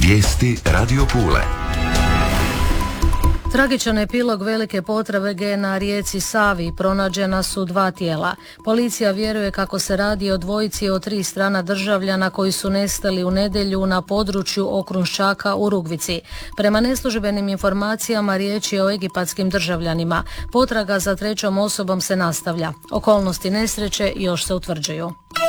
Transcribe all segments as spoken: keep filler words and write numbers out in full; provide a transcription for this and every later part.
Vijesti Radio Pule. Tragičan epilog velike potrage na rijeci Savi. Pronađena su dva tijela. Policija vjeruje kako se radi o dvojici od tri strana državljana koji su nestali u nedjelju na području Okrunščaka u Rugvici. Prema neslužbenim informacijama riječ je o egipatskim državljanima. Potraga za trećom osobom se nastavlja. Okolnosti nesreće još se utvrđuju.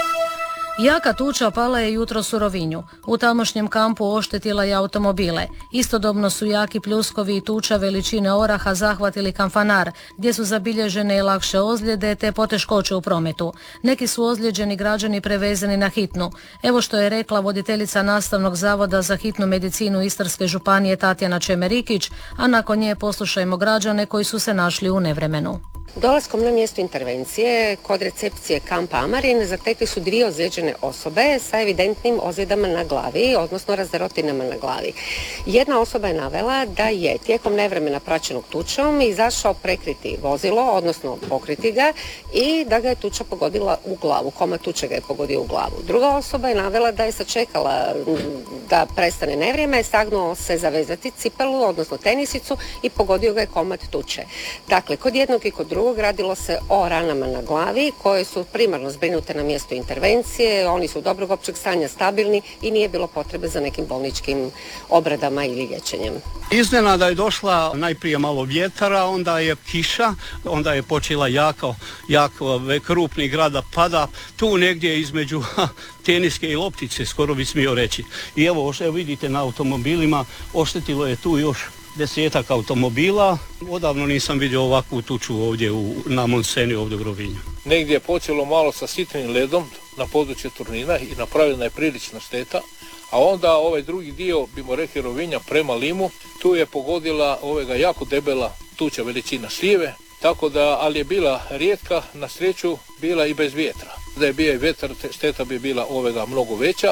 Jaka tuča pala je jutros u Rovinju. U tamošnjem kampu oštetila je automobile. Istodobno su jaki pljuskovi i tuča veličine oraha zahvatili Kanfanar, gdje su zabilježene i lakše ozljede te poteškoće u prometu. Neki su ozlijeđeni građani prevezeni na hitnu. Evo što je rekla voditeljica Nastavnog zavoda za hitnu medicinu Istarske županije Tatjana Čemerikić, a nakon nje poslušajmo građane koji su se našli u nevremenu. Dolaskom na mjesto intervencije kod recepcije kampa Amarin zatekli su dvije ozlijeđene osobe sa evidentnim ozljedama na glavi, odnosno razdarotinama na glavi. Jedna osoba je navela da je tijekom nevremena praćenog tučom izašao prekriti vozilo, odnosno pokriti ga, i da ga je tuča pogodila u glavu. Komad tuče ga je pogodio u glavu. Druga osoba je navela da je sačekala da prestane nevrijeme, sagnuo se zavezati cipelu, odnosno tenisicu, i pogodio ga je komad tuče. Dakle, kod jednog i kod drugog radilo se o ranama na glavi koje su primarno zbrinute na mjestu intervencije. Oni su dobrog općeg stanja, stabilni i nije bilo potrebe za nekim bolničkim obradama ili liječenjem. Iznenada je došla najprije malo vjetara, onda je kiša, onda je počela jako, jako krupni grada pada, tu negdje između ha, teniske i loptice, skoro bi smio reći. I evo, evo vidite na automobilima, oštetilo je tu još desetak automobila. Odavno nisam vidio ovakvu tuču ovdje u, na Monseni, ovdje u Rovinju. Negdje je počelo malo sa sitnim ledom na području Turnina i napravljena je prilična šteta, a onda ovaj drugi dio, bimo rekli Rovinja prema Limu, tu je pogodila ovega jako debela tuča veličina šljive, tako da, ali je bila rijetka, na sreću bila i bez vjetra. Da je bio i vjetar, šteta bi bila ovega mnogo veća.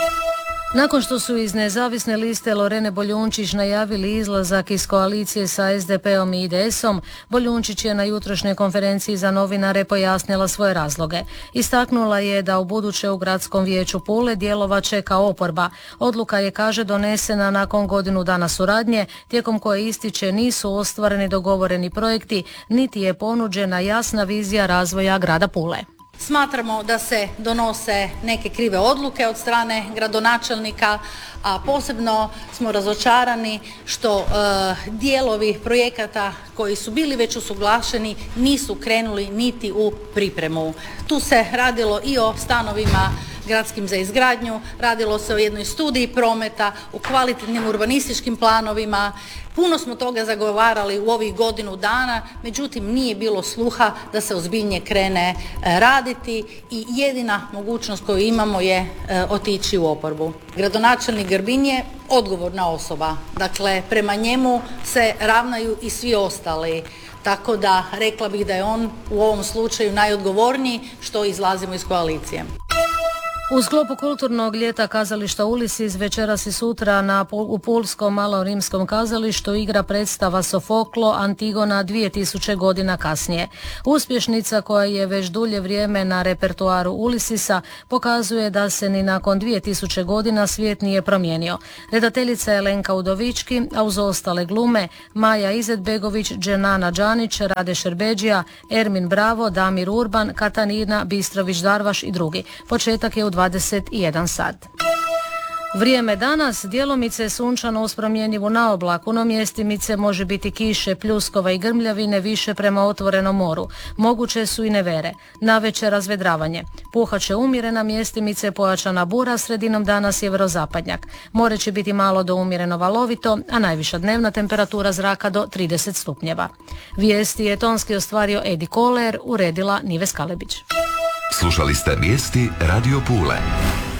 Nakon što su iz nezavisne liste Lorene Boljunčić najavili izlazak iz koalicije sa es de peom i i de esom, Boljunčić je na jutrošnjoj konferenciji za novinare pojasnila svoje razloge. Istaknula je da u buduće u Gradskom vijeću Pule djelovat će kao oporba. Odluka je, kaže, donesena nakon godinu dana suradnje, tijekom koje ističe nisu ostvareni dogovoreni projekti, niti je ponuđena jasna vizija razvoja grada Pule. Smatramo da se donose neke krive odluke od strane gradonačelnika, a posebno smo razočarani što e, dijelovi projekata koji su bili već usuglašeni nisu krenuli niti u pripremu. Tu se radilo i o stanovima gradskim za izgradnju, radilo se o jednoj studiji prometa, o kvalitetnim urbanističkim planovima. Puno smo toga zagovarali u ovih godinu dana, međutim nije bilo sluha da se ozbiljnije krene raditi i jedina mogućnost koju imamo je otići u oporbu. Gradonačelnik Grbin je odgovorna osoba, dakle prema njemu se ravnaju i svi ostali. Tako da rekla bih da je on u ovom slučaju najodgovorniji što izlazimo iz koalicije. U sklopu kulturnog ljeta kazališta Ulisis večeras i sutra na, u Pulskom malorimskom kazalištu igra predstava Sofoklo Antigona dvije tisuće godina kasnije. Uspješnica koja je već dulje vrijeme na repertoaru Ulisisa pokazuje da se ni nakon dvije tisuće godina svijet nije promijenio. Redateljica je Lenka Udovički, a uz ostale glume Maja Izetbegović, Dženana Đanić, Rade Šerbeđija, Ermin Bravo, Damir Urban, Katanina Bistrović-Darvaš i drugi. Početak je u dvadeset jedan sat. Vrijeme danas, djelomice sunčano uz promjenjivu naoblaku, no mjestimice može biti kiše, pljuskova i grmljavine više prema otvorenom moru. Moguće su i nevere. Navečer razvedravanje. Puhat će umjerena mjestimice, pojačana bura, sredinom dana sjeverozapadnjak. More će biti malo do umjereno valovito, a najviša dnevna temperatura zraka do trideset stupnjeva. Vijesti je tonski ostvario Edi Koler, uredila Nives Kalebić. Slušali ste vijesti Radio Pule.